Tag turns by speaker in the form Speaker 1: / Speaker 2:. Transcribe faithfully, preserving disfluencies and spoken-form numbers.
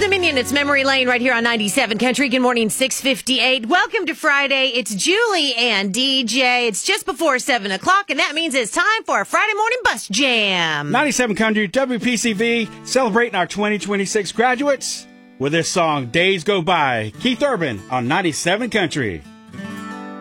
Speaker 1: Dominion. It's Memory Lane right here on ninety-seven Country. Good morning, six fifty-eight. Welcome to Friday. It's Julie and D J. It's just before seven o'clock, and that means it's time for a Friday morning bus jam.
Speaker 2: ninety-seven Country, W P C V, celebrating our twenty twenty-six graduates with this song, Days Go By. Keith Urban on ninety-seven Country.